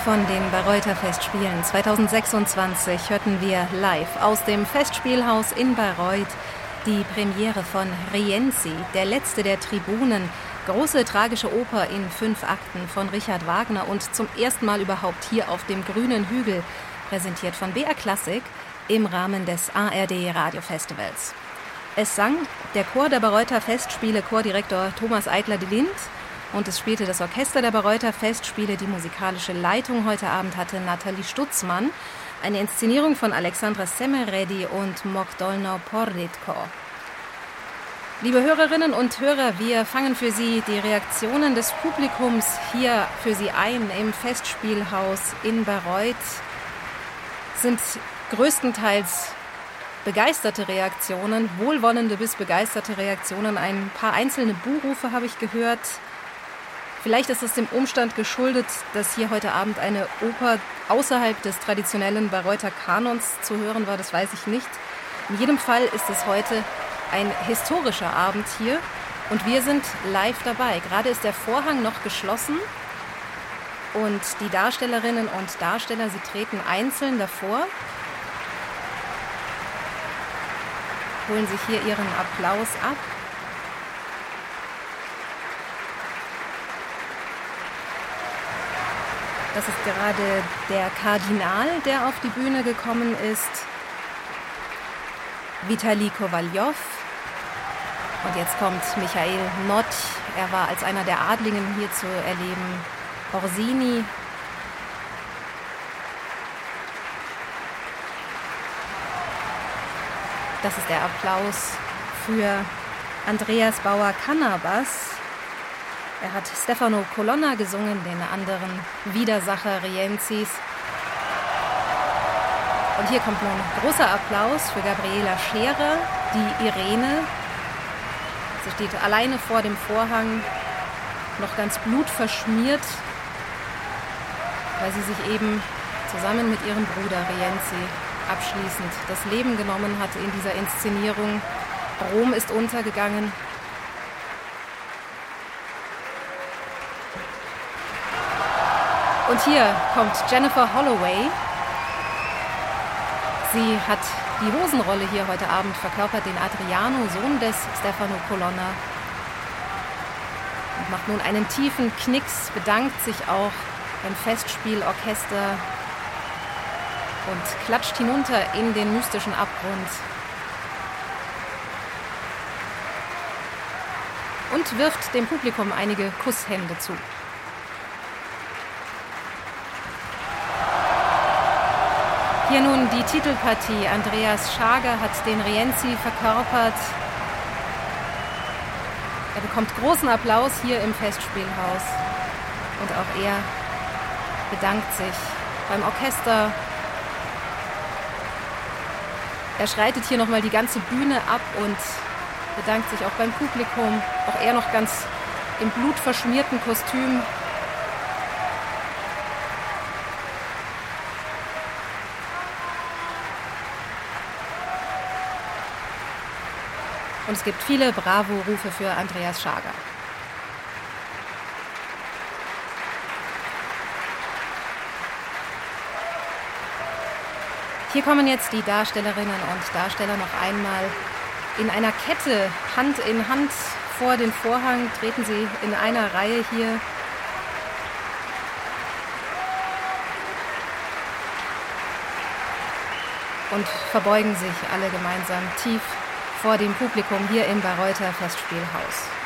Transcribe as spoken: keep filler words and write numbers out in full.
von den Bayreuther Festspielen zweitausendsechsundzwanzig hörten wir live aus dem Festspielhaus in Bayreuth die Premiere von Rienzi, der letzte der Tribunen, große tragische Oper in fünf Akten von Richard Wagner und zum ersten Mal überhaupt hier auf dem grünen Hügel, präsentiert von B R Klassik im Rahmen des A R D Radiofestivals. Es sang der Chor der Bayreuther Festspiele, Chordirektor Thomas Eitler-de-Lind, und es spielte das Orchester der Bayreuther Festspiele. Die musikalische Leitung heute Abend hatte Nathalie Stutzmann. Eine Inszenierung von Alexandra Semeredi und Mogdolno Porridko. Liebe Hörerinnen und Hörer, wir fangen für Sie die Reaktionen des Publikums hier für Sie ein im Festspielhaus in Bayreuth. Sind größtenteils begeisterte Reaktionen, wohlwollende bis begeisterte Reaktionen. Ein paar einzelne Buhrufe habe ich gehört. Vielleicht ist es dem Umstand geschuldet, dass hier heute Abend eine Oper außerhalb des traditionellen Bayreuther Kanons zu hören war, das weiß ich nicht. In jedem Fall ist es heute ein historischer Abend hier und wir sind live dabei. Gerade ist der Vorhang noch geschlossen und die Darstellerinnen und Darsteller, sie treten einzeln davor, holen sich hier ihren Applaus ab. Das ist gerade der Kardinal, der auf die Bühne gekommen ist, Vitali Kowaljow. Und jetzt kommt Michael Nott, er war als einer der Adligen hier zu erleben, Orsini. Das ist der Applaus für Andreas Bauer-Cannabas. Er hat Stefano Colonna gesungen, den anderen Widersacher Rienzis. Und hier kommt nun großer Applaus für Gabriela Scherer, die Irene. Sie steht alleine vor dem Vorhang, noch ganz blutverschmiert, weil sie sich eben zusammen mit ihrem Bruder Rienzi abschließend das Leben genommen hatte in dieser Inszenierung. Rom ist untergegangen. Und hier kommt Jennifer Holloway. Sie hat die Hosenrolle hier heute Abend verkörpert, den Adriano, Sohn des Stefano Colonna. Und macht nun einen tiefen Knicks, bedankt sich auch beim Festspielorchester und klatscht hinunter in den mystischen Abgrund. Und wirft dem Publikum einige Kusshände zu. Hier nun die Titelpartie. Andreas Schager hat den Rienzi verkörpert. Er bekommt großen Applaus hier im Festspielhaus. Und auch er bedankt sich beim Orchester. Er schreitet hier nochmal die ganze Bühne ab und bedankt sich auch beim Publikum. Auch er noch ganz im blutverschmierten Kostüm. Und es gibt viele Bravo-Rufe für Andreas Schager. Hier kommen jetzt die Darstellerinnen und Darsteller noch einmal in einer Kette, Hand in Hand vor den Vorhang, treten sie in einer Reihe hier. Und verbeugen sich alle gemeinsam tief vor dem Publikum hier im Bayreuther Festspielhaus.